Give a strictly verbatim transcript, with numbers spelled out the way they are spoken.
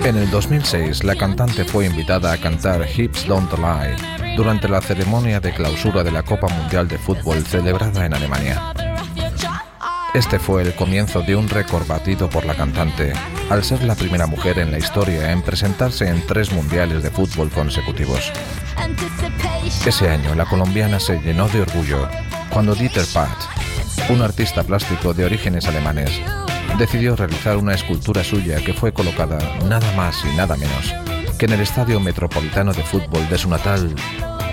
En el dos mil seis, la cantante fue invitada a cantar Hips Don't Lie durante la ceremonia de clausura de la Copa Mundial de Fútbol celebrada en Alemania. Este fue el comienzo de un récord batido por la cantante, al ser la primera mujer en la historia en presentarse en tres mundiales de fútbol consecutivos. Ese año, la colombiana se llenó de orgullo cuando Dieter Path, un artista plástico de orígenes alemanes, decidió realizar una escultura suya que fue colocada nada más y nada menos que en el Estadio Metropolitano de Fútbol de su natal